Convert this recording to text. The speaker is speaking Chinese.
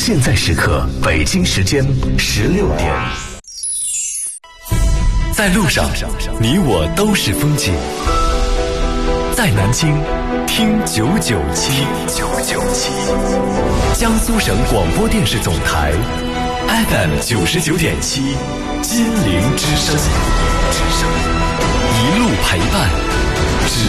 现在时刻，北京时间16点。在路上，你我都是风景。在南京，听997，江苏省广播电视总台 FM 99.7，金陵之声，一路陪伴，